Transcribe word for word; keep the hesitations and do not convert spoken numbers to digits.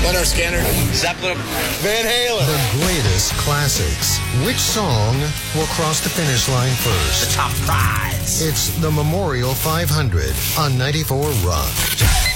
Leonard Skinner. Zeppelin. Van Halen. The greatest classics. Which song will cross the finish line first? The top prize. It's the Memorial five hundred on ninety-four Rock.